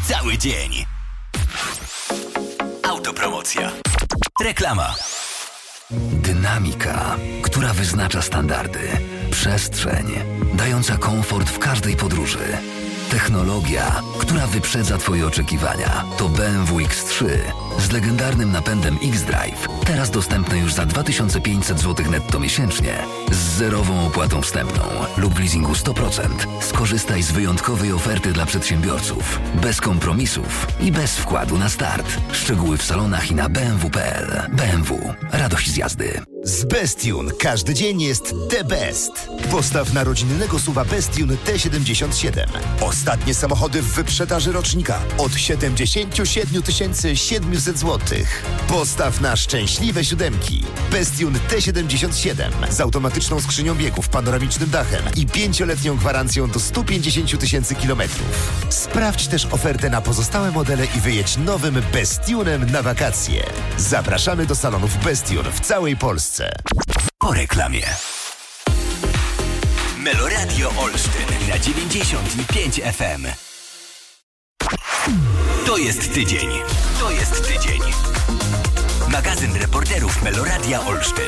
cały dzień. Autopromocja. Reklama. Dynamika, która wyznacza standardy. Przestrzeń, dająca komfort w każdej podróży. Technologia, która wyprzedza Twoje oczekiwania. To BMW X3 z legendarnym napędem X-Drive. Teraz dostępne już za 2500 zł netto miesięcznie. Z zerową opłatą wstępną lub w leasingu 100%. Skorzystaj z wyjątkowej oferty dla przedsiębiorców. Bez kompromisów i bez wkładu na start. Szczegóły w salonach i na bmw.pl. BMW. Radość z jazdy. Z Bestune każdy dzień jest the best. Postaw na rodzinnego SUV-a Bestune T77. Ostatnie samochody w wyprzedaży rocznika od 77 700 zł. Postaw na szczęśliwe siódemki. Bestune T77 z automatyczną skrzynią biegów, panoramicznym dachem i 5-letnią gwarancją do 150 000 kilometrów. Sprawdź też ofertę na pozostałe modele i wyjedź nowym Bestunem na wakacje. Zapraszamy do salonów Bestune w całej Polsce. Po reklamie. Meloradio Olsztyn na 95 FM. To jest tydzień. To jest tydzień. Magazyn reporterów Meloradia Olsztyn.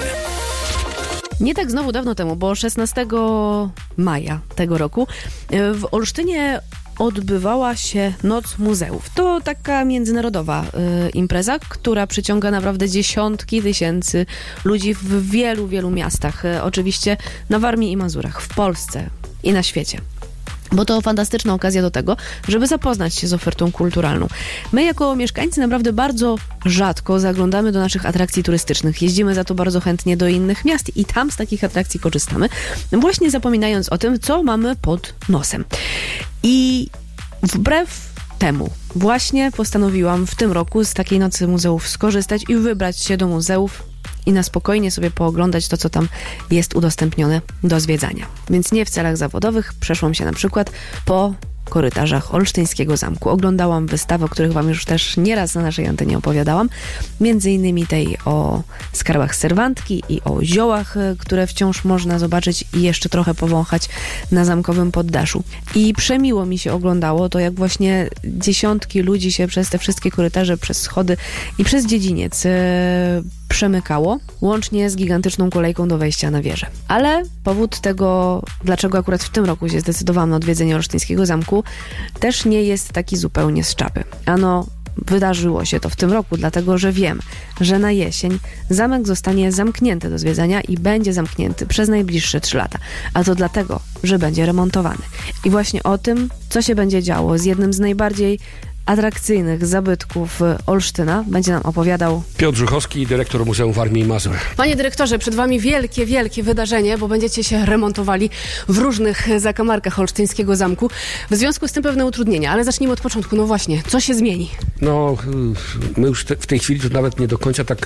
Nie tak znowu dawno temu, bo 16 maja tego roku w Olsztynie odbywała się Noc Muzeów. To taka międzynarodowa impreza, która przyciąga naprawdę dziesiątki tysięcy ludzi w wielu, wielu miastach. Oczywiście na Warmii i Mazurach, w Polsce i na świecie. Bo to fantastyczna okazja do tego, żeby zapoznać się z ofertą kulturalną. My jako mieszkańcy naprawdę bardzo rzadko zaglądamy do naszych atrakcji turystycznych. Jeździmy za to bardzo chętnie do innych miast i tam z takich atrakcji korzystamy, właśnie zapominając o tym, co mamy pod nosem. I wbrew temu właśnie postanowiłam w tym roku z takiej Nocy Muzeów skorzystać i wybrać się do muzeów i na spokojnie sobie pooglądać to, co tam jest udostępnione do zwiedzania. Więc nie w celach zawodowych, przeszłam się na przykład po korytarzach Olsztyńskiego Zamku. Oglądałam wystawy, o których wam już też nieraz na naszej antenie opowiadałam. Między innymi tej o skarbach Serwantki i o ziołach, które wciąż można zobaczyć i jeszcze trochę powąchać na zamkowym poddaszu. I przemiło mi się oglądało to, jak właśnie dziesiątki ludzi się przez te wszystkie korytarze, przez schody i przez dziedziniec przemykało, łącznie z gigantyczną kolejką do wejścia na wieżę. Ale powód tego, dlaczego akurat w tym roku się zdecydowałam na odwiedzenie Olsztyńskiego Zamku, też nie jest taki zupełnie z czapy. Ano, wydarzyło się to w tym roku, dlatego że wiem, że na jesień zamek zostanie zamknięty do zwiedzania i będzie zamknięty przez najbliższe 3 lata. A to dlatego, że będzie remontowany. I właśnie o tym, co się będzie działo z jednym z najbardziej atrakcyjnych zabytków Olsztyna, będzie nam opowiadał Piotr Żuchowski, dyrektor Muzeum Warmii i Mazur. Panie dyrektorze, przed wami wielkie, wielkie wydarzenie, bo będziecie się remontowali w różnych zakamarkach Olsztyńskiego Zamku. W związku z tym pewne utrudnienia, ale zacznijmy od początku. No właśnie, co się zmieni? No, my już w tej chwili to nawet nie do końca tak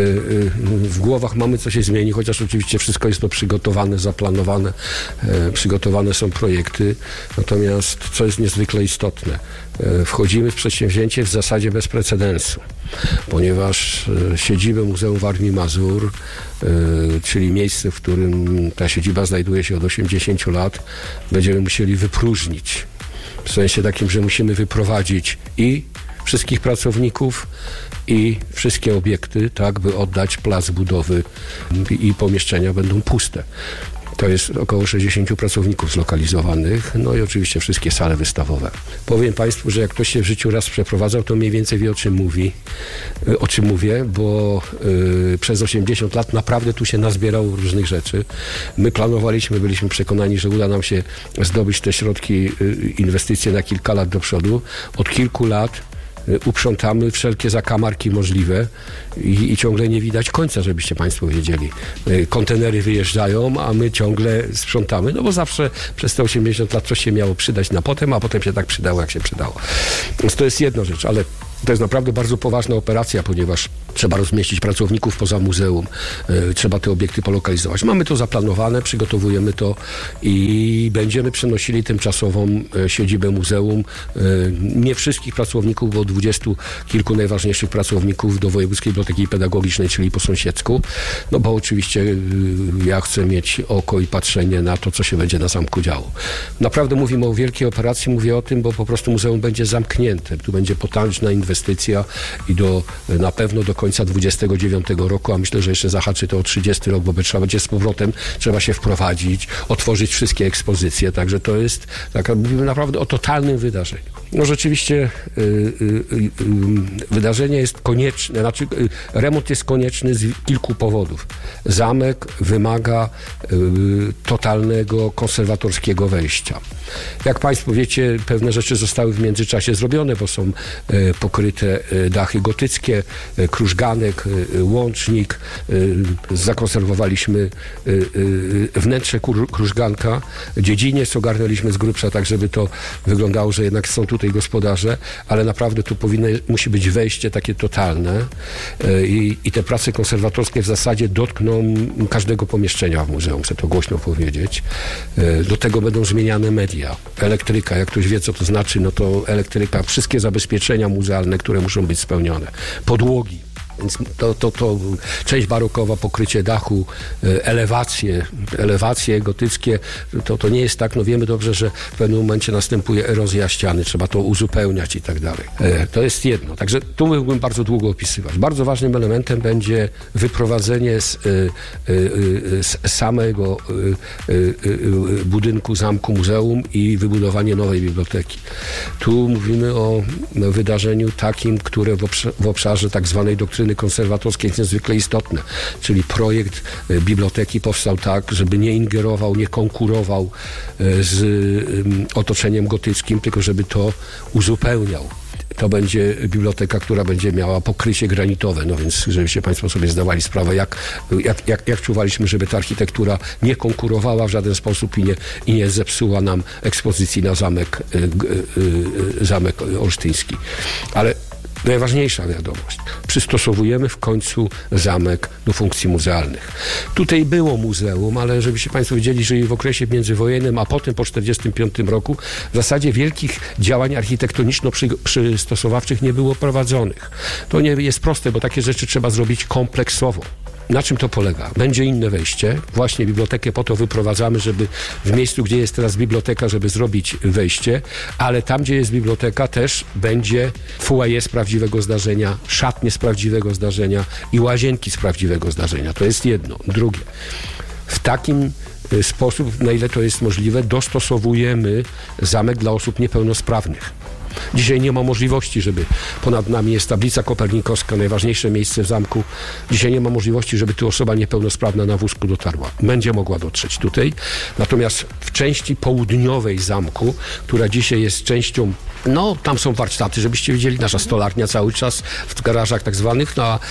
w głowach mamy, co się zmieni, chociaż oczywiście wszystko jest to przygotowane, zaplanowane, przygotowane są projekty. Natomiast, co jest niezwykle istotne, wchodzimy w przedsięwzięcie w zasadzie bez precedensu, ponieważ siedzibę Muzeum Warmii i Mazur, czyli miejsce, w którym ta siedziba znajduje się od 80 lat, będziemy musieli wypróżnić. W sensie takim, że musimy wyprowadzić i wszystkich pracowników, i wszystkie obiekty, tak, by oddać plac budowy i pomieszczenia będą puste. To jest około 60 pracowników zlokalizowanych, no i oczywiście wszystkie sale wystawowe. Powiem Państwu, że jak ktoś się w życiu raz przeprowadzał, to mniej więcej wie, o czym mówię, bo przez 80 lat naprawdę tu się nazbierało różnych rzeczy. My planowaliśmy, byliśmy przekonani, że uda nam się zdobyć te środki, inwestycje na kilka lat do przodu. Od kilku lat uprzątamy wszelkie zakamarki możliwe i ciągle nie widać końca, żebyście Państwo wiedzieli. Kontenery wyjeżdżają, a my ciągle sprzątamy, no bo zawsze przez te 80 lat coś się miało przydać na potem, a potem się tak przydało, jak się przydało. Więc to jest jedna rzecz, ale To jest naprawdę bardzo poważna operacja, ponieważ trzeba rozmieścić pracowników poza muzeum, trzeba te obiekty polokalizować. Mamy to zaplanowane, przygotowujemy to i będziemy przenosili tymczasową siedzibę muzeum. Nie wszystkich pracowników, bo 20 kilku najważniejszych pracowników do Wojewódzkiej Biblioteki Pedagogicznej, czyli po sąsiedzku, no bo oczywiście ja chcę mieć oko i patrzenie na to, co się będzie na zamku działo. Naprawdę mówimy o wielkiej operacji, mówię o tym, bo po prostu muzeum będzie zamknięte. Tu będzie potężna inwestycja i na pewno do końca 29 roku, a myślę, że jeszcze zahaczy to o 30 rok, bo trzeba będzie z powrotem, trzeba się wprowadzić, otworzyć wszystkie ekspozycje, także to jest mówimy naprawdę o totalnym wydarzeniu. No rzeczywiście wydarzenie jest konieczne, remont jest konieczny z kilku powodów. Zamek wymaga totalnego konserwatorskiego wejścia. Jak Państwo wiecie, pewne rzeczy zostały w międzyczasie zrobione, bo są pokryte dachy gotyckie, krużganek, łącznik. Zakonserwowaliśmy wnętrze krużganka, dziedziniec ogarnęliśmy z grubsza, tak żeby to wyglądało, że jednak są tutaj gospodarze, ale naprawdę tu musi być wejście takie totalne i te prace konserwatorskie w zasadzie dotkną każdego pomieszczenia w muzeum, chcę to głośno powiedzieć. Do tego będą zmieniane media. Elektryka, jak ktoś wie, co to znaczy, no to elektryka, wszystkie zabezpieczenia muzealne, które muszą być spełnione. Podłogi. Więc to część barokowa, pokrycie dachu, elewacje gotyckie, to nie jest tak, no wiemy dobrze, że w pewnym momencie następuje erozja ściany, trzeba to uzupełniać i tak dalej. To jest jedno, także tu mógłbym bardzo długo opisywać. Bardzo ważnym elementem będzie wyprowadzenie z samego budynku zamku muzeum i wybudowanie nowej biblioteki. Tu mówimy o wydarzeniu takim, które w obszarze tak zwanej doktryny konserwatorskiej jest niezwykle istotne. Czyli projekt biblioteki powstał tak, żeby nie ingerował, nie konkurował z otoczeniem gotyckim, tylko żeby to uzupełniał. To będzie biblioteka, która będzie miała pokrycie granitowe, no więc żebyście Państwo sobie zdawali sprawę, jak czuwaliśmy, żeby ta architektura nie konkurowała w żaden sposób i nie zepsuła nam ekspozycji na zamek olsztyński. Ale najważniejsza wiadomość. Przystosowujemy w końcu zamek do funkcji muzealnych. Tutaj było muzeum, ale żebyście Państwo wiedzieli, że w okresie międzywojennym, a potem po 1945 roku w zasadzie wielkich działań architektoniczno-przystosowawczych nie było prowadzonych. To nie jest proste, bo takie rzeczy trzeba zrobić kompleksowo. Na czym to polega? Będzie inne wejście. Właśnie bibliotekę po to wyprowadzamy, żeby w miejscu, gdzie jest teraz biblioteka, żeby zrobić wejście, ale tam, gdzie jest biblioteka, też będzie foyer z prawdziwego zdarzenia, szatnie z prawdziwego zdarzenia i łazienki z prawdziwego zdarzenia. To jest jedno. Drugie. W takim sposób, na ile to jest możliwe, dostosowujemy zamek dla osób niepełnosprawnych. Dzisiaj nie ma możliwości, żeby ponad nami jest tablica kopernikowska, najważniejsze miejsce w zamku. Dzisiaj nie ma możliwości, żeby tu osoba niepełnosprawna na wózku dotarła. Będzie mogła dotrzeć tutaj. Natomiast w części południowej zamku, która dzisiaj jest częścią, no tam są warsztaty, żebyście widzieli, nasza stolarnia cały czas w garażach tak zwanych,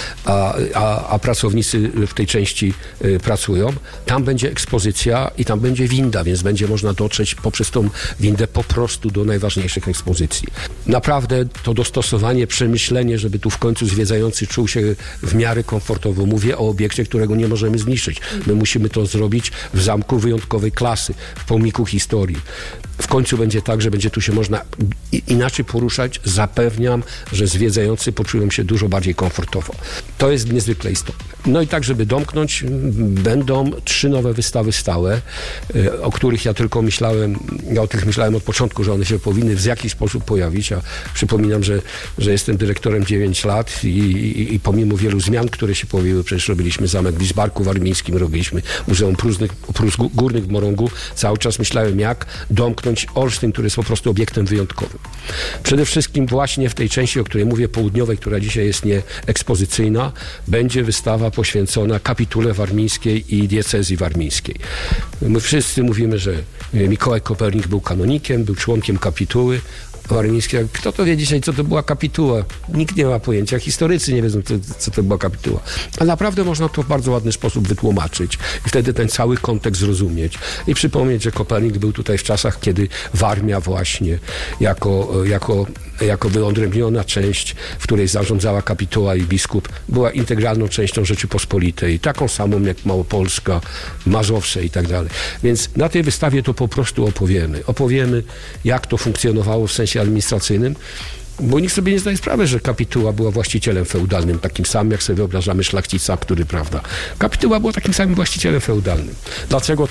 a pracownicy w tej części pracują. Tam będzie ekspozycja i tam będzie winda, więc będzie można dotrzeć poprzez tą windę po prostu do najważniejszych ekspozycji. Naprawdę to dostosowanie, przemyślenie, żeby tu w końcu zwiedzający czuł się w miarę komfortowo. Mówię o obiekcie, którego nie możemy zniszczyć. My musimy to zrobić w zamku wyjątkowej klasy, w pomniku historii. W końcu będzie tak, że będzie tu się można inaczej poruszać. Zapewniam, że zwiedzający poczują się dużo bardziej komfortowo. To jest niezwykle istotne. No i tak, żeby domknąć, będą 3 nowe wystawy stałe, o których ja o tych myślałem od początku, że one się powinny w jakiś sposób pojawić, a przypominam, że jestem dyrektorem 9 lat i pomimo wielu zmian, które się pojawiły, przecież robiliśmy zamek w Lidzbarku Warmińskim, robiliśmy Muzeum Prus Górnych w Morągu, cały czas myślałem, jak domknąć Olsztyn, który jest po prostu obiektem wyjątkowym. Przede wszystkim właśnie w tej części, o której mówię, południowej, która dzisiaj jest nieekspozycyjna, będzie wystawa poświęcona kapitule warmińskiej i diecezji warmińskiej. My wszyscy mówimy, że Mikołaj Kopernik był kanonikiem, był członkiem kapituły warmińskiej. Kto to wie dzisiaj, co to była kapituła? Nikt nie ma pojęcia. Historycy nie wiedzą, co to była kapituła. A naprawdę można to w bardzo ładny sposób wytłumaczyć i wtedy ten cały kontekst zrozumieć. I przypomnieć, że Kopernik był tutaj w czasach, kiedy Warmia właśnie jako jako wyodrębniona część, w której zarządzała kapituła i biskup, była integralną częścią Rzeczypospolitej, taką samą jak Małopolska, Mazowsze i tak dalej. Więc na tej wystawie to po prostu opowiemy, jak to funkcjonowało w sensie administracyjnym, bo nikt sobie nie zdaje sprawy, że kapituła była właścicielem feudalnym, takim samym, jak sobie wyobrażamy szlachcica, który, prawda. Kapituła była takim samym właścicielem feudalnym. Dlaczego